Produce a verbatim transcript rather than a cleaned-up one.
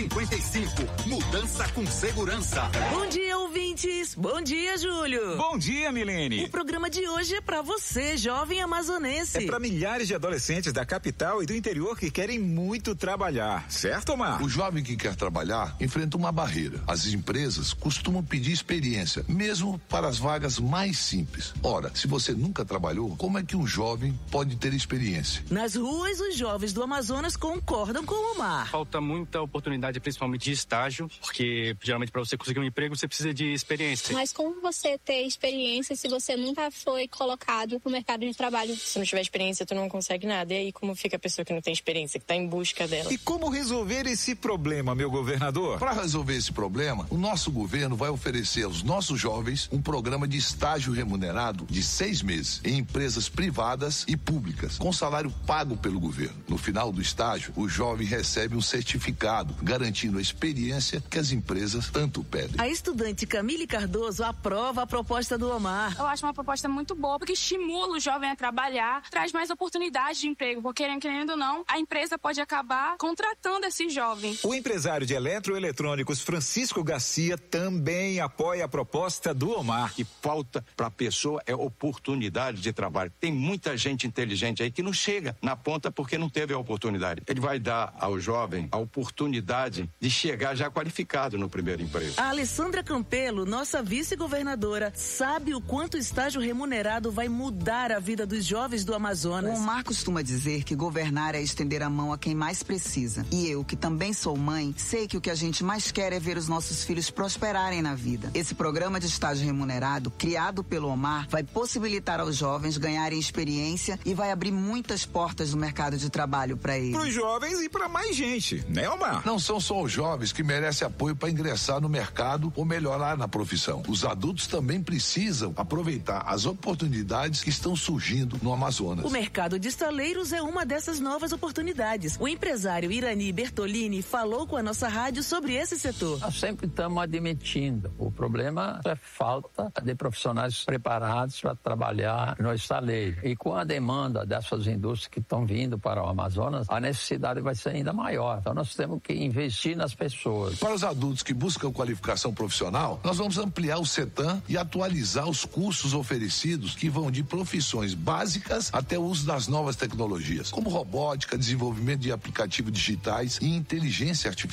cinquenta e cinco, mudança com segurança. Bom dia, ouvintes. Bom dia, Júlio. Bom dia, Milene. O programa de hoje é pra você, jovem amazonense. É pra milhares de adolescentes da capital e do interior que querem muito trabalhar. Certo, Omar? O jovem que quer trabalhar enfrenta uma barreira. As empresas costumam pedir experiência, mesmo para as vagas mais simples. Ora, se você nunca trabalhou, como é que um jovem pode ter experiência? Nas ruas, os jovens do Amazonas concordam com o Omar. Falta muita oportunidade, principalmente de estágio, porque geralmente para você conseguir um emprego você precisa de experiência. Mas como você ter experiência se você nunca foi colocado no mercado de trabalho? Se não tiver experiência, tu não consegue nada. E aí como fica a pessoa que não tem experiência, que está em busca dela? E como resolver esse problema, meu governador? Para resolver esse problema, o nosso governo vai oferecer aos nossos jovens um programa de estágio remunerado de seis meses em empresas privadas e públicas, com salário pago pelo governo. No final do estágio, o jovem recebe um certificado garantindo a experiência que as empresas tanto pedem. A estudante Camille Cardoso aprova a proposta do Omar. Eu acho uma proposta muito boa, porque estimula o jovem a trabalhar, traz mais oportunidades de emprego, porque querendo ou não, a empresa pode acabar contratando esse jovem. O empresário de eletroeletrônicos Francisco Garcia também apoia a proposta do Omar. O que falta para a pessoa é oportunidade de trabalho. Tem muita gente inteligente aí que não chega na ponta porque não teve a oportunidade. Ele vai dar ao jovem a oportunidade de chegar já qualificado no primeiro emprego. A Alessandra Campelo, nossa vice-governadora, sabe o quanto o estágio remunerado vai mudar a vida dos jovens do Amazonas. O Omar costuma dizer que governar é estender a mão a quem mais precisa. E eu, que também sou mãe, sei que o que a gente mais quer é ver os nossos filhos prosperarem na vida. Esse programa de estágio remunerado, criado pelo Omar, vai possibilitar aos jovens ganharem experiência e vai abrir muitas portas no mercado de trabalho para eles. Para os jovens e para mais gente, né, Omar? Não são só os jovens que merecem apoio para ingressar no mercado ou melhorar na profissão. Os adultos também precisam aproveitar as oportunidades que estão surgindo no Amazonas. O mercado de estaleiros é uma dessas novas oportunidades. O empresário Irani Bertolini falou com a nossa rádio sobre esse setor. Nós sempre estamos admitindo. O problema é falta de profissionais preparados para trabalhar no estaleiro. E com a demanda dessas indústrias que estão vindo para o Amazonas, a necessidade vai ser ainda maior. Então nós temos que investir nas pessoas. Para os adultos que buscam qualificação profissional, nós vamos ampliar o CETAM e atualizar os cursos oferecidos que vão de profissões básicas até o uso das novas tecnologias, como robótica, desenvolvimento de aplicativos digitais e inteligência artificial.